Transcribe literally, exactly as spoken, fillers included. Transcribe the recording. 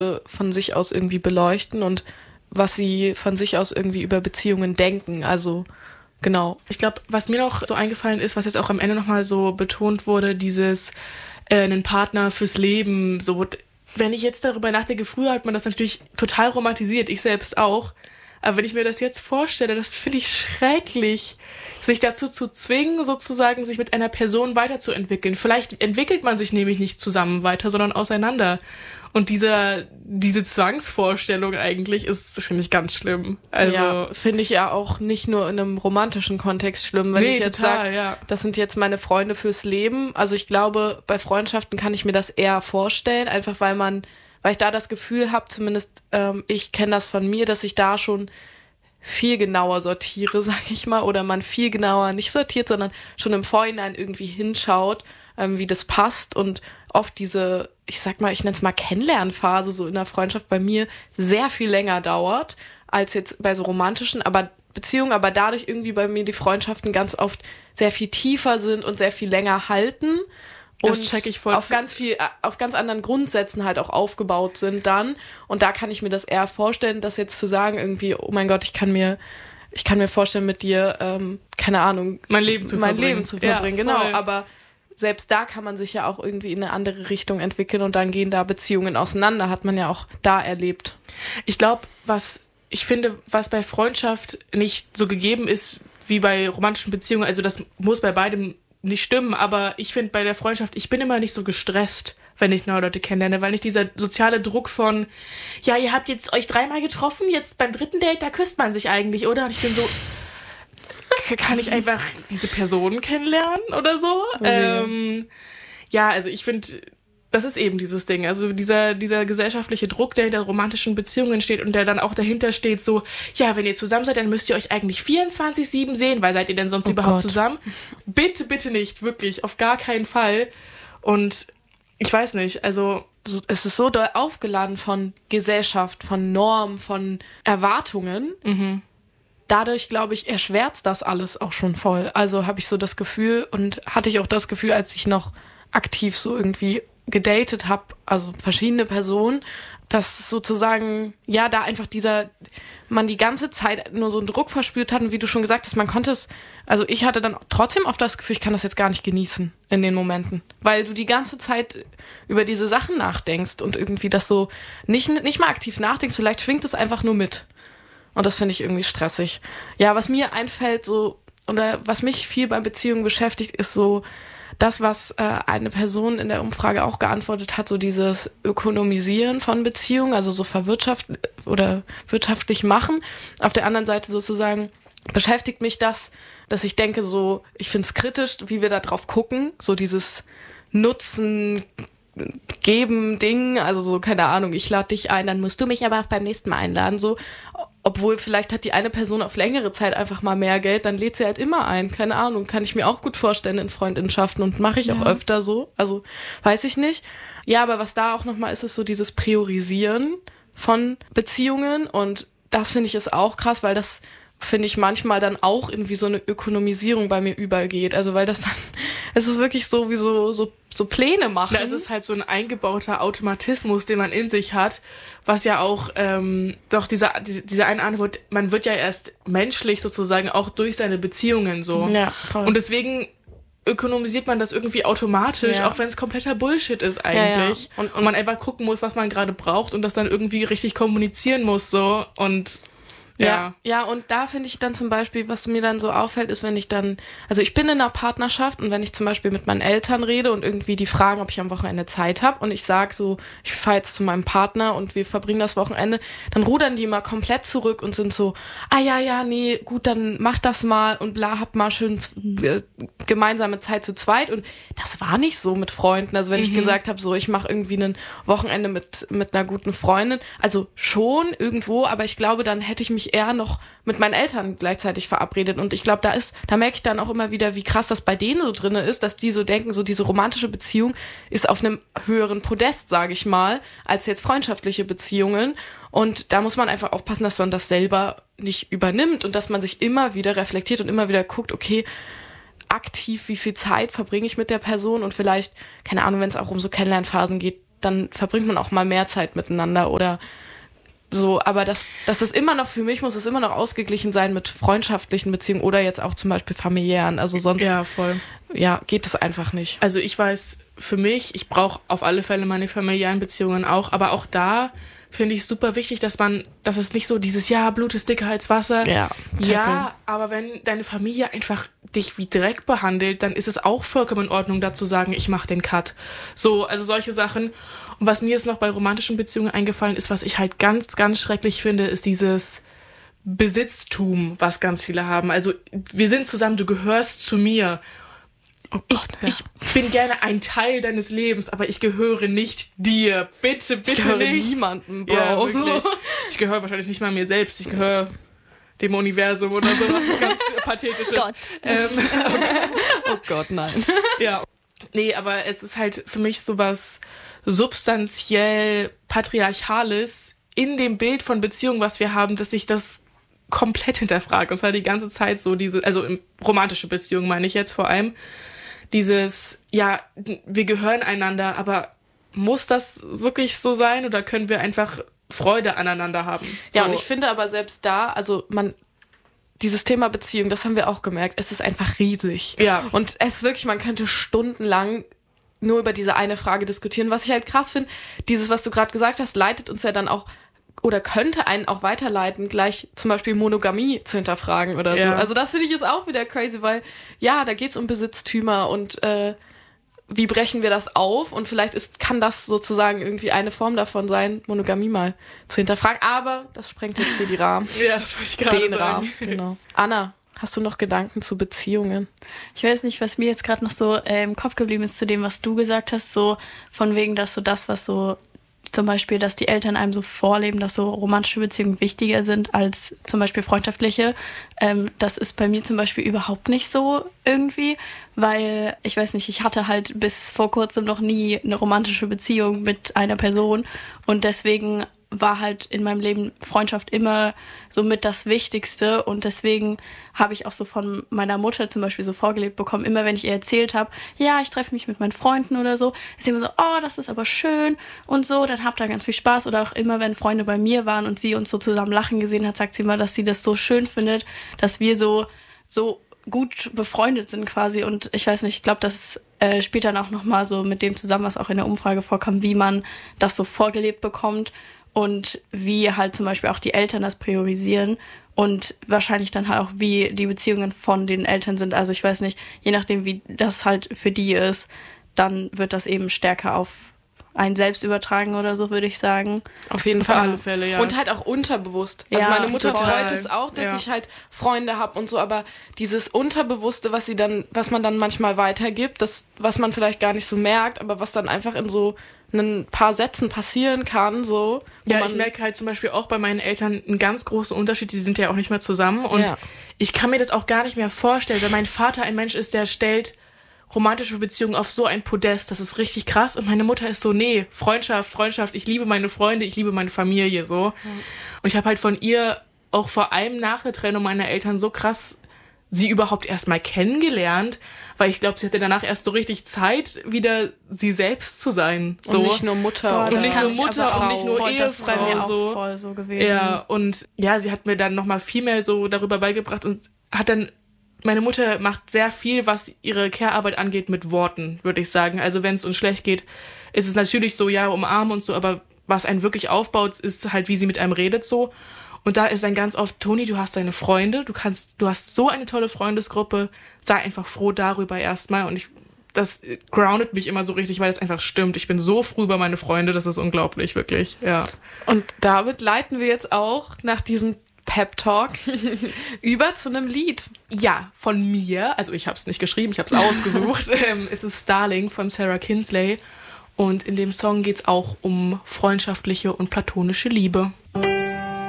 von sich aus irgendwie beleuchten und was sie von sich aus irgendwie über Beziehungen denken. Also genau. Ich glaube, was mir noch so eingefallen ist, was jetzt auch am Ende nochmal so betont wurde, dieses äh, einen Partner fürs Leben, so, wenn ich jetzt darüber nachdenke, früher hat man das natürlich total romantisiert, ich selbst auch, aber wenn ich mir das jetzt vorstelle, das finde ich schrecklich, sich dazu zu zwingen, sozusagen sich mit einer Person weiterzuentwickeln. Vielleicht entwickelt man sich nämlich nicht zusammen weiter, sondern auseinander. Und diese, diese Zwangsvorstellung eigentlich ist, finde ich, ganz schlimm. Also ja, finde ich ja auch nicht nur in einem romantischen Kontext schlimm, wenn nee, ich jetzt total, sage, ja. das sind jetzt meine Freunde fürs Leben. Also ich glaube, bei Freundschaften kann ich mir das eher vorstellen, einfach weil man, weil ich da das Gefühl habe, zumindest ähm, ich kenne das von mir, dass ich da schon viel genauer sortiere, sag ich mal, oder man viel genauer nicht sortiert, sondern schon im Vorhinein irgendwie hinschaut, ähm, wie das passt und oft diese, ich sag mal, ich nenne es mal Kennenlernphase so in der Freundschaft bei mir sehr viel länger dauert als jetzt bei so romantischen aber Beziehungen, aber dadurch irgendwie bei mir die Freundschaften ganz oft sehr viel tiefer sind und sehr viel länger halten. Das und check ich voll. auf ganz viel, auf ganz anderen Grundsätzen halt auch aufgebaut sind dann. Und da kann ich mir das eher vorstellen, das jetzt zu sagen irgendwie, oh mein Gott, ich kann mir, ich kann mir vorstellen, mit dir, ähm, keine Ahnung, mein Leben zu mein verbringen. Leben zu verbringen, Ja, genau. voll. Aber selbst da kann man sich ja auch irgendwie in eine andere Richtung entwickeln und dann gehen da Beziehungen auseinander, hat man ja auch da erlebt. Ich glaube, was ich finde, was bei Freundschaft nicht so gegeben ist wie bei romantischen Beziehungen, also das muss bei beidem nicht stimmen, aber ich finde bei der Freundschaft, ich bin immer nicht so gestresst, wenn ich neue Leute kennenlerne, weil nicht dieser soziale Druck von, ja, ihr habt jetzt euch dreimal getroffen, jetzt beim dritten Date, da küsst man sich eigentlich, oder? Und ich bin so, kann ich einfach diese Person kennenlernen oder so? Okay. Ähm, ja, also ich finde, das ist eben dieses Ding, also dieser dieser gesellschaftliche Druck, der hinter romantischen Beziehungen steht und der dann auch dahinter steht, so, ja, wenn ihr zusammen seid, dann müsst ihr euch eigentlich vierundzwanzig sieben sehen, weil seid ihr denn sonst Oh überhaupt Gott. zusammen? Bitte, bitte nicht, wirklich, auf gar keinen Fall. Und ich weiß nicht, also So, es ist so doll aufgeladen von Gesellschaft, von Normen, von Erwartungen. mhm. Dadurch, glaube ich, erschwert's das alles auch schon voll. Also habe ich so das Gefühl und hatte ich auch das Gefühl, als ich noch aktiv so irgendwie gedatet habe, also verschiedene Personen, dass sozusagen, ja, da einfach dieser, man die ganze Zeit nur so einen Druck verspürt hat und wie du schon gesagt hast, man konnte es, also ich hatte dann trotzdem oft das Gefühl, ich kann das jetzt gar nicht genießen in den Momenten, weil du die ganze Zeit über diese Sachen nachdenkst und irgendwie das so nicht, nicht mal aktiv nachdenkst, vielleicht schwingt es einfach nur mit. Und das finde ich irgendwie stressig. Ja, was mir einfällt so, oder was mich viel bei Beziehungen beschäftigt, ist so das, was äh, eine Person in der Umfrage auch geantwortet hat, so dieses Ökonomisieren von Beziehungen, also so verwirtschaft oder wirtschaftlich machen. Auf der anderen Seite sozusagen beschäftigt mich das, dass ich denke so, ich finde es kritisch, wie wir da drauf gucken, so dieses Nutzen geben Ding, also so, keine Ahnung, ich lade dich ein, dann musst du mich aber auch beim nächsten Mal einladen, so. Obwohl vielleicht hat die eine Person auf längere Zeit einfach mal mehr Geld, dann lädt sie halt immer ein. Keine Ahnung, kann ich mir auch gut vorstellen in Freundschaften und mache ich auch Ja. öfter so. Also weiß ich nicht. Ja, aber was da auch nochmal ist, ist so dieses Priorisieren von Beziehungen und das finde ich ist auch krass, weil das finde ich manchmal dann auch irgendwie so eine Ökonomisierung bei mir übergeht. Also weil das dann, es ist wirklich so wie so, so, so Pläne machen. Da ist es halt so ein eingebauter Automatismus, den man in sich hat, was ja auch, ähm, doch dieser, diese, diese eine Antwort, man wird ja erst menschlich sozusagen auch durch seine Beziehungen so. Ja, voll. Und deswegen ökonomisiert man das irgendwie automatisch, Ja. auch wenn es kompletter Bullshit ist eigentlich. Ja, ja. Und- Und, und man einfach gucken muss, was man gerade braucht und das dann irgendwie richtig kommunizieren muss so und Ja, ja. ja, und da finde ich dann zum Beispiel, was mir dann so auffällt, ist, wenn ich dann, also ich bin in einer Partnerschaft und wenn ich zum Beispiel mit meinen Eltern rede und irgendwie die fragen, ob ich am Wochenende Zeit habe und ich sage so, ich fahre jetzt zu meinem Partner und wir verbringen das Wochenende, dann rudern die immer komplett zurück und sind so, ah ja, ja, nee, gut, dann mach das mal und bla, hab mal schön äh, gemeinsame Zeit zu zweit und das war nicht so mit Freunden, also wenn ich gesagt habe, so, ich mache irgendwie ein Wochenende mit, mit einer guten Freundin, also schon irgendwo, aber ich glaube, dann hätte ich mich eher noch mit meinen Eltern gleichzeitig verabredet und ich glaube, da ist, da merke ich dann auch immer wieder, wie krass das bei denen so drinne ist, dass die so denken, so diese romantische Beziehung ist auf einem höheren Podest, sage ich mal, als jetzt freundschaftliche Beziehungen und da muss man einfach aufpassen, dass man das selber nicht übernimmt und dass man sich immer wieder reflektiert und immer wieder guckt, okay, aktiv, wie viel Zeit verbringe ich mit der Person und vielleicht, keine Ahnung, wenn es auch um so Kennenlernphasen geht, dann verbringt man auch mal mehr Zeit miteinander oder so, aber das, das ist immer noch, für mich muss es immer noch ausgeglichen sein mit freundschaftlichen Beziehungen oder jetzt auch zum Beispiel familiären. Also sonst Ja, voll. ja, geht es einfach nicht. Also ich weiß, für mich, ich brauche auf alle Fälle meine familiären Beziehungen auch, aber auch da finde ich es super wichtig, dass man, dass es nicht so dieses, ja, Blut ist dicker als Wasser. Ja, ja, aber wenn deine Familie einfach dich wie Dreck behandelt, dann ist es auch vollkommen in Ordnung, dazu sagen, ich mache den Cut. So, also solche Sachen. Und was mir jetzt noch bei romantischen Beziehungen eingefallen ist, was ich halt ganz, ganz schrecklich finde, ist dieses Besitztum, was ganz viele haben. Also wir sind zusammen, du gehörst zu mir. Oh Gott, Ich, ja. ich bin gerne ein Teil deines Lebens, aber ich gehöre nicht dir. Bitte, bitte ich gehöre nicht. niemandem, Bro. Ja, wirklich. Ich gehöre wahrscheinlich nicht mal mir selbst. Ich gehöre dem Universum oder sowas ganz Pathetisches. Gott. Ähm, Oh Gott, nein. ja. Nee, aber es ist halt für mich sowas substanziell Patriarchales in dem Bild von Beziehung, was wir haben, dass ich das komplett hinterfrage. Und zwar die ganze Zeit so diese, also in romantische Beziehungen meine ich jetzt vor allem, dieses, ja, wir gehören einander, aber muss das wirklich so sein oder können wir einfach Freude aneinander haben? Ja, so. und ich finde aber selbst da, also man, dieses Thema Beziehung, das haben wir auch gemerkt, es ist einfach riesig. Ja. Und es ist wirklich, man könnte stundenlang nur über diese eine Frage diskutieren. Was ich halt krass finde, dieses, was du gerade gesagt hast, leitet uns ja dann auch oder könnte einen auch weiterleiten, gleich zum Beispiel Monogamie zu hinterfragen oder Ja. so. Also das finde ich ist auch wieder crazy, weil ja, da geht's um Besitztümer und äh, wie brechen wir das auf? Und vielleicht ist, kann das sozusagen irgendwie eine Form davon sein, Monogamie mal zu hinterfragen. Aber das sprengt jetzt hier die Rahmen. Ja, das wollte ich gerade Den sagen. Rahmen, genau. Anna, hast du noch Gedanken zu Beziehungen? Ich weiß nicht, was mir jetzt gerade noch so äh, im Kopf geblieben ist zu dem, was du gesagt hast, so von wegen, dass so das, was so zum Beispiel, dass die Eltern einem so vorleben, dass so romantische Beziehungen wichtiger sind als zum Beispiel freundschaftliche. Ähm, das ist bei mir zum Beispiel überhaupt nicht so irgendwie, weil ich weiß nicht, ich hatte halt bis vor kurzem noch nie eine romantische Beziehung mit einer Person und deswegen war halt in meinem Leben Freundschaft immer so mit das Wichtigste und deswegen habe ich auch so von meiner Mutter zum Beispiel so vorgelebt bekommen, immer wenn ich ihr erzählt habe, ja, ich treffe mich mit meinen Freunden oder so, ist sie immer so, oh, das ist aber schön und so, dann habt ihr ganz viel Spaß oder auch immer, wenn Freunde bei mir waren und sie uns so zusammen lachen gesehen hat, sagt sie immer, dass sie das so schön findet, dass wir so, so gut befreundet sind quasi und ich weiß nicht, ich glaube, das äh, spielt dann auch nochmal so mit dem zusammen, was auch in der Umfrage vorkam, wie man das so vorgelebt bekommt und wie halt zum Beispiel auch die Eltern das priorisieren und wahrscheinlich dann halt auch, wie die Beziehungen von den Eltern sind. Also ich weiß nicht, je nachdem, wie das halt für die ist, dann wird das eben stärker auf einen selbst übertragen oder so, würde ich sagen. Auf jeden Auf Fall. alle Fälle, ja. Und halt auch unterbewusst. Also Ja, meine Mutter total. bereut es auch, dass Ja. ich halt Freunde habe und so, aber dieses Unterbewusste, was sie dann, was man dann manchmal weitergibt, das, was man vielleicht gar nicht so merkt, aber was dann einfach in so ein paar Sätzen passieren kann, so. wo Ja, man, ich merke halt zum Beispiel auch bei meinen Eltern einen ganz großen Unterschied. Die sind ja auch nicht mehr zusammen. Und Ja. ich kann mir das auch gar nicht mehr vorstellen, weil mein Vater ein Mensch ist, der stellt romantische Beziehungen auf so ein Podest. Das ist richtig krass. Und meine Mutter ist so, nee, Freundschaft, Freundschaft. Ich liebe meine Freunde, ich liebe meine Familie, so. Und ich habe halt von ihr auch vor allem nach der Trennung meiner Eltern so krass sie überhaupt erst mal kennengelernt, weil ich glaube, sie hatte danach erst so richtig Zeit, wieder sie selbst zu sein. So. und nicht nur Mutter Boah, oder und nicht kann nur ich Mutter aber und nicht nur voll, das ist bei Ehefrau, mir auch so. voll so gewesen. Ja, und ja, sie hat mir dann nochmal viel mehr so darüber beigebracht und hat dann, meine Mutter macht sehr viel, was ihre Care-Arbeit angeht, mit Worten, würde ich sagen. Also wenn es uns schlecht geht, ist es natürlich so, ja, umarmen und so, aber was einen wirklich aufbaut, ist halt, wie sie mit einem redet so. Und da ist dann ganz oft, Toni, du hast deine Freunde, du kannst, du hast so eine tolle Freundesgruppe, sei einfach froh darüber erstmal. Und ich, das groundet mich immer so richtig, weil es einfach stimmt. Ich bin so froh über meine Freunde, das ist unglaublich, wirklich, ja. Und damit leiten wir jetzt auch nach diesem Pep-Talk über zu einem Lied. Ja, von mir, also ich habe es nicht geschrieben, ich habe es ausgesucht, ähm, es ist Starling von Sarah Kinsley. Und in dem Song geht's auch um freundschaftliche und platonische Liebe.